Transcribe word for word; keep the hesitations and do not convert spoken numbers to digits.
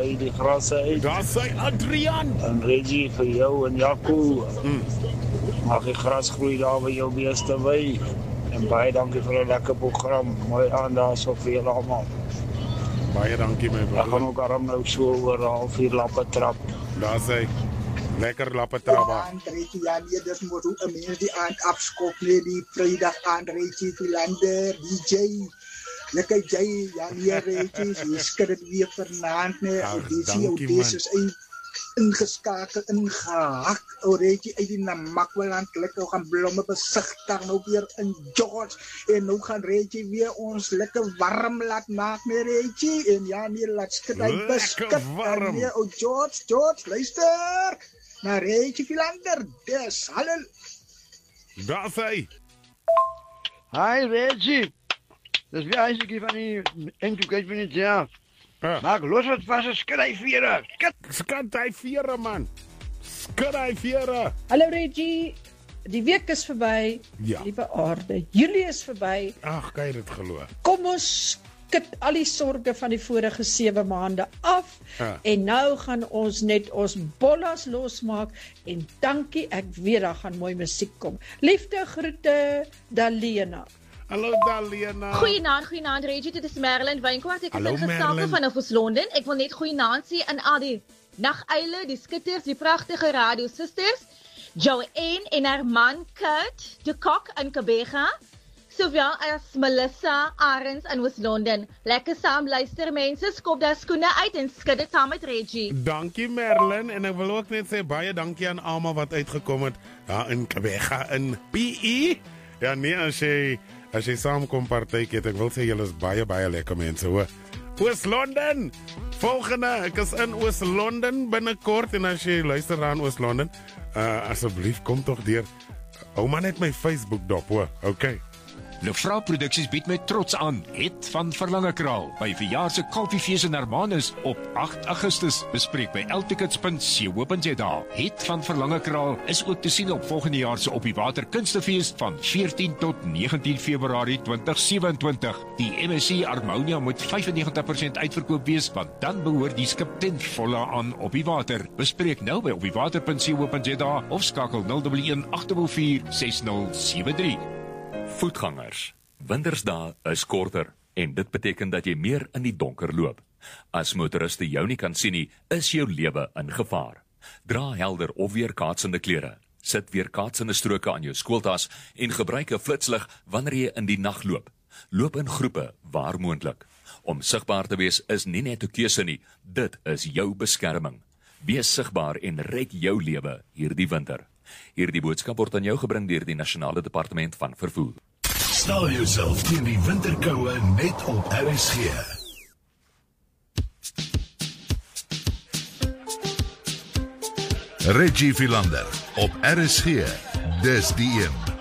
uit die grasse uit. Daar sê Adrian. En Reggie vir jou en Jaco. Hmm. Mag die gras groei daar by jou beeste by. En baie dankie vir 'n lekker program. Mooi aan daar so vir julle almal. Baie dankie my broer. Ek gaan ook arm nou so oor 'n halfuur lappe trap. Daar sê lekker lappe trappa. Andreetje, ja nee, dis moet hoe 'n mens die aand afskop nee, die Vrydag Andreetje Philander, D J. Lekker jy, ja nee, Reggie, jy skud dit weer vanaand nee. Ach, Dis jy dankie, dis is een ingeskakel, ingehak. O Reggie uit die Namakwaland, lekker gaan blomme besigtig nou weer in George. En nou gaan Reggie weer ons lekker warm laat maak nee, Reggie. En ja nee, laat skud hy beskik. warm. Nee, o George, George, luister. Na Reggie Philander, dis hallo. Daar sê. Hi Reggie. Dis weer eintlik van die eindelijk van die jaar. Ja. Maak los wat vas is skryfvere. Skat. Skat hy vere man. Skat hy vere. Hallo Reggie. Die week is verby. Ja. Liewe aarde. Julie is verby. Ag, kan jy dit glo? Kom ons skit al die sorge van die vorige sewe maande af. Ja. En nou gaan ons net ons bollas losmaak. En dankie, ek weet daar gaan mooi musiek kom. Liefde groete, Dalena. Hallo Dalena. Goeienaand, goeienaand Reggie, dit is Marilyn Wynkwart. Ek is Hallo, ingeskakel Marilyn. vanaf ons Londen. Ek wil net goeienaand sê aan al die naguile, die skitters, die pragtige radio sisters, Joanne en haar man Kurt de Kok in Kabega, sowel as Melissa Arends in Oos-London. Lekker saam luister mense, skop daar skoene uit en skud dit saam met Reggie. Dankie Merlin en ek wil ook net sê baie dankie aan almal wat uitgekom het daar in Kabega in P E. Ja nee, as jy as jy saamkom partytjie het, ek wil sê julle is baie baie lekker mense hoor. Oos-London. Volgende, ek is in Oos-London binnekort en as jy luister daar in Oos-London, uh, asseblief kom tog deur. Hou maar net my Facebook dop hoor. Okay. Lefra Produksies bied met trots aan Het van Verlangekraal by verjaar se Kalfiefees in Hermanus op agt Augustus. Bespreek by l tickets punt co punt za. Het van Verlangekraal is ook te sien op volgende jaar se Op die Water Kunstefees van veertien tot negentien Februarie twintig sewe-en-twintig. Die M S C Harmonia moet vyf en negentig persent uitverkoop wees, want dan behoort die skip ten volle aan Op die Water. Bespreek nou by op die water punt co punt za of skakel nul een een agt vier vier ses nul sewe drie. Voetgangers, wintersdae is korter en dit beteken dat jy meer in die donker loop. As motoriste jou nie kan sien nie, is jou lewe in gevaar. Dra helder of weerkaatsende klere. Sit weerkaatsende stroke aan jou skooltas en gebruik 'n flitslig wanneer jy in die nag loop. Loop in groepe waar moontlik. Om sigbaar te wees is nie net 'n keuse nie, dit is jou beskerming. Wees sigbaar en red jou lewe hierdie winter. Hierdie boodskap word aan jou gebring deur die Nasionale Departement van Vervoer. Stel jouself teen die winterkoue net op R S G. Reggie Philander op R S G. Dis die een.